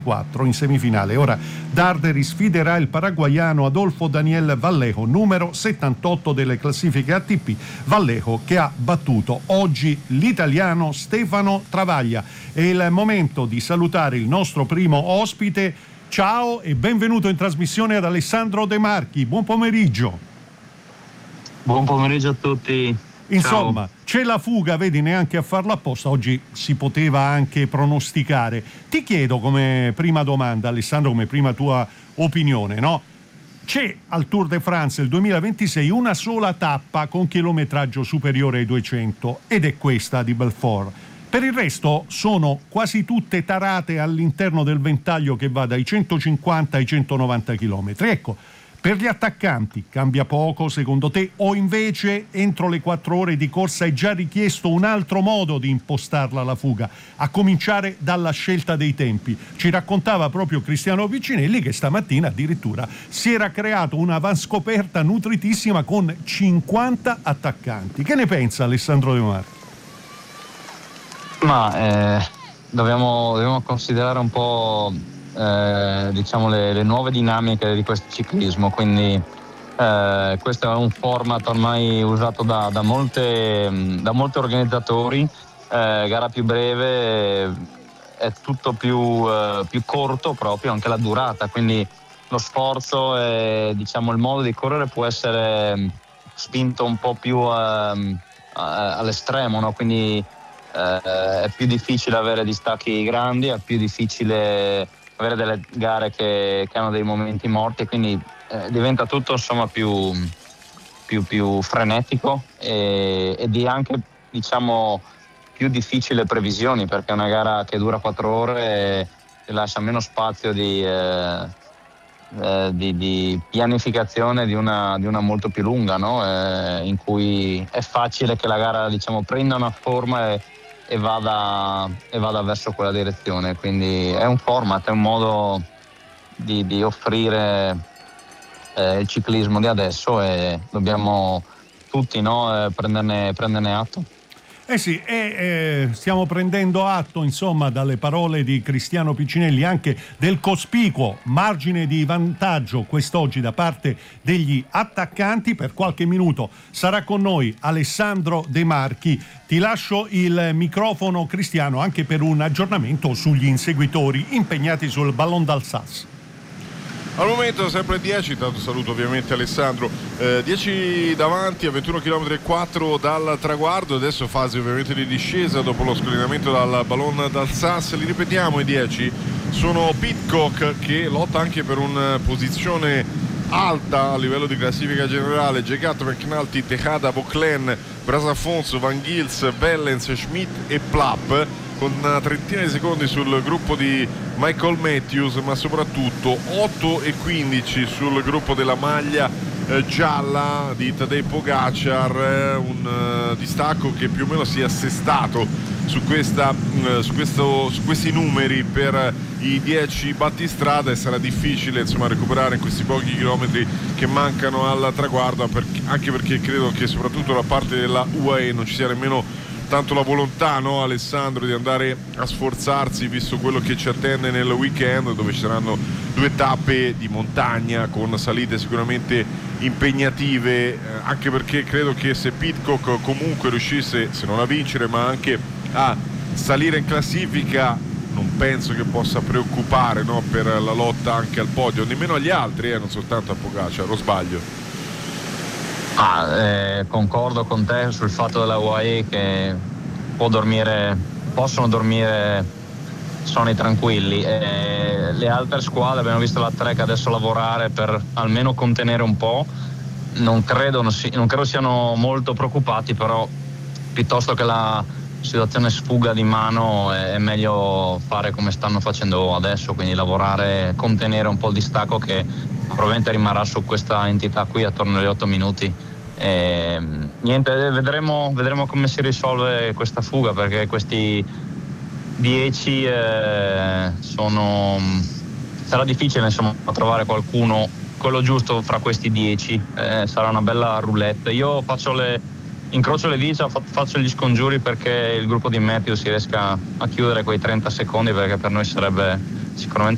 4 in semifinale. Ora Darderi sfiderà il paraguaiano Adolfo Daniel Vallejo, numero 78 delle classifiche ATP. Vallejo che ha battuto oggi l'italiano Stefano Travaglia. È il momento di salutare il nostro primo ospite. Ciao e benvenuto in trasmissione ad Alessandro De Marchi. Buon pomeriggio. Buon pomeriggio a tutti. Insomma, ciao. C'è la fuga, vedi, neanche a farlo apposta. Oggi si poteva anche pronosticare. Ti chiedo come prima domanda, Alessandro, come prima tua opinione, no? C'è al Tour de France il 2026 una sola tappa con chilometraggio superiore ai 200 ed è questa di Belfort. Per il resto sono quasi tutte tarate all'interno del ventaglio che va dai 150 ai 190 chilometri. Ecco, per gli attaccanti cambia poco secondo te, o invece entro le 4 ore di corsa è già richiesto un altro modo di impostarla la fuga, a cominciare dalla scelta dei tempi? Ci raccontava proprio Cristiano Piccinelli che stamattina addirittura si era creato un'avanscoperta nutritissima con 50 attaccanti. Che ne pensa Alessandro De Marchi? Ma dobbiamo considerare un po' diciamo le nuove dinamiche di questo ciclismo, quindi questo è un format ormai usato da molti organizzatori. Gara più breve, è tutto più corto, proprio anche la durata, quindi lo sforzo e diciamo il modo di correre può essere spinto un po' più all'estremo, no? Quindi è più difficile avere distacchi grandi, è più difficile avere delle gare che hanno dei momenti morti, quindi diventa tutto insomma più frenetico e di anche diciamo più difficile previsioni, perché una gara che dura 4 ore ti lascia meno spazio di pianificazione di una molto più lunga, no? In cui è facile che la gara diciamo prenda una forma e vada verso quella direzione. Quindi è un format, è un modo di offrire il ciclismo di adesso e dobbiamo tutti, no, prenderne atto. Sì, stiamo prendendo atto, insomma, dalle parole di Cristiano Piccinelli anche del cospicuo margine di vantaggio quest'oggi da parte degli attaccanti. Per qualche minuto sarà con noi Alessandro De Marchi. Ti lascio il microfono, Cristiano, anche per un aggiornamento sugli inseguitori impegnati sul Ballon d'Alsace. Al momento sempre 10, tanto saluto ovviamente Alessandro, 10 davanti a 21 km e 4 dal traguardo, adesso fase ovviamente di discesa dopo lo scollinamento dal Ballon d'Alsace. Li ripetiamo, i 10 sono Pidcock che lotta anche per una posizione alta a livello di classifica generale, Gegato, McNulty, Tejada, Boclen, Brasafonso, Van Gils, Wellens, Schmidt e Plapp, con una trentina di secondi sul gruppo di Michael Matthews, ma soprattutto 8 e 15 sul gruppo della maglia gialla di Tadej Pogacar, un distacco che più o meno si è assestato su questi numeri per i 10 battistrada, e sarà difficile insomma recuperare in questi pochi chilometri che mancano al traguardo, anche perché credo che soprattutto da parte della UAE non ci sia nemmeno tanto la volontà, no, Alessandro, di andare a sforzarsi, visto quello che ci attende nel weekend, dove ci saranno 2 tappe di montagna con salite sicuramente impegnative, anche perché credo che se Pidcock comunque riuscisse, se non a vincere ma anche a salire in classifica, non penso che possa preoccupare, no, per la lotta anche al podio, nemmeno agli altri, non soltanto a Pogacar, lo sbaglio? Concordo con te sul fatto della UAE che possono dormire sonni tranquilli. Le altre squadre, abbiamo visto la Trek adesso lavorare per almeno contenere un po', non credo siano molto preoccupati, però piuttosto che la situazione sfuga di mano è meglio fare come stanno facendo adesso, quindi lavorare, contenere un po' il distacco che probabilmente rimarrà su questa entità qui attorno agli 8 minuti. Niente, vedremo come si risolve questa fuga, perché questi 10 sarà difficile insomma trovare qualcuno, quello giusto fra questi 10. Sarà una bella roulette. Io incrocio le dita, faccio gli scongiuri perché il gruppo di Matthews si riesca a chiudere quei 30 secondi, perché per noi sarebbe sicuramente